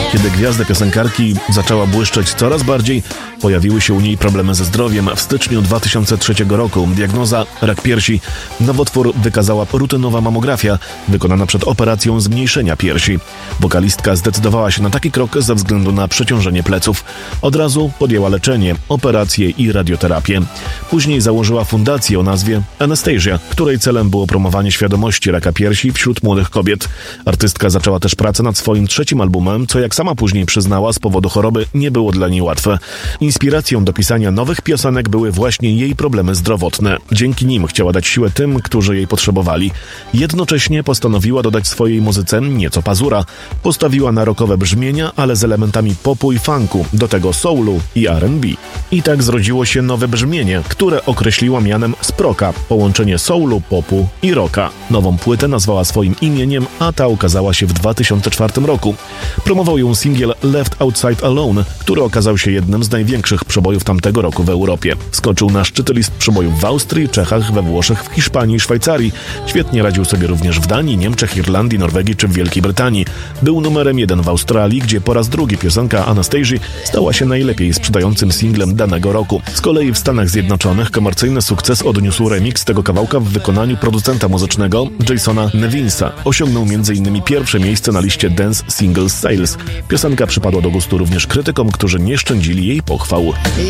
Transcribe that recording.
Kiedy gwiazda piosenkarki zaczęła błyszczeć coraz bardziej, pojawiły się u niej problemy ze zdrowiem. W styczniu 2003 roku diagnoza rak piersi. Nowotwór wykazała rutynowa mamografia wykonana przed operacją zmniejszenia piersi. Wokalistka zdecydowała się na taki krok ze względu na przeciążenie pleców. Od razu podjęła leczenie, operacje i radioterapię. Później założyła fundację o nazwie Anastasia, której celem było promowanie świadomości raka piersi wśród młodych kobiet. Artystka zaczęła też pracę nad swoim trzecim albumem, co jak sama później przyznała, z powodu choroby nie było dla niej łatwe. Inspiracją do pisania nowych piosenek były właśnie jej problemy zdrowotne. Dzięki nim chciała dać siłę tym, którzy jej potrzebowali. Jednocześnie postanowiła dodać swojej muzyce nieco pazura. Postawiła na rockowe brzmienia, ale z elementami popu i funku, do tego soulu i R&B. I tak zrodziło się nowe brzmienie, które określiła mianem sproka, połączenie soulu, popu i rocka. Nową płytę nazwała swoim imieniem, a ta ukazała się w 2004 roku. Promował ją singiel Left Outside Alone, który okazał się jednym z największych przebojów tamtego roku w Europie. Skoczył na szczyty list przebojów w Austrii, Czechach, we Włoszech, w Hiszpanii i Szwajcarii. Świetnie radził sobie również w Danii, Niemczech, Irlandii, Norwegii czy w Wielkiej Brytanii. Był numerem 1 w Australii, gdzie po raz drugi piosenka Anastasia stała się najlepiej sprzedającym singlem danego roku. Z kolei w Stanach Zjednoczonych komercyjny sukces odniósł remix tego kawałka w wykonaniu producenta muzycznego Jasona Nevinsa. Osiągnął m.in. pierwsze miejsce na liście Dance Singles Sales. Piosenka przypadła do gustu również krytykom, którzy nie szczędzili jej pochwał.